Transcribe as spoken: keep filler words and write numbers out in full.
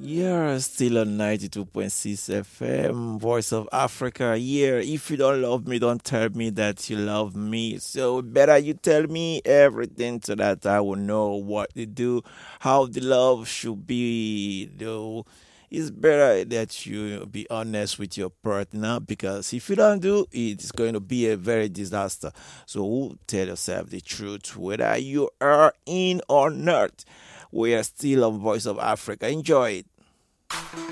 You're still on ninety-two point six F M, Voice of Africa. Yeah, if you don't love me, don't tell me that you love me. So better you tell me everything so that I will know what to do, how the love should be. Though it's better that you be honest with your partner because if you don't do, it's going to be a very disaster. So tell yourself the truth, whether you are in or not. We are still on Voice of Africa. Enjoy it.